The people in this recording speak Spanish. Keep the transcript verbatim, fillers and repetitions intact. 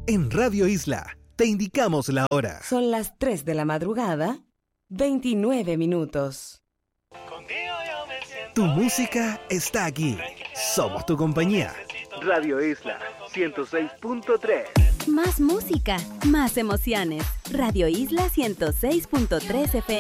En Radio Isla, te indicamos la hora. Son las tres de la madrugada, veintinueve minutos. Tu música está aquí. Somos tu compañía. Radio Isla, ciento seis punto tres. Más música, más emociones. Radio Isla ciento seis punto tres F M.